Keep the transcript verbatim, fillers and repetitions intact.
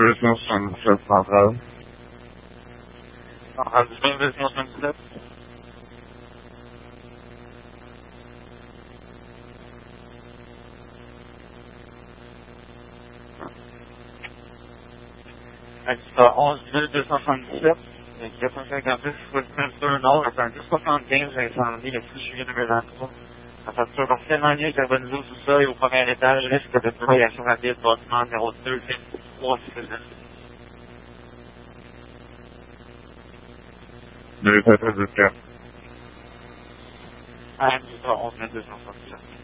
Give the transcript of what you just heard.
deux cent soixante-dix-sept centrale. Centrale du vingt deux cent soixante-dix-sept. Activa onze mille deux cent soixante-dix-sept. quatre cent cinquante-six, Westminster Nord, c'est un dix soixante-quinze incendie le six juillet deux mille vingt-trois. La facture partiellement liée carbonisée au sous-sol et au premier étage, risque de déployation rapide, bâtiment numéro deux, vingt-trois, six neuf. deux sept dix-quatre. Activa onze mille deux cent soixante-dix-sept.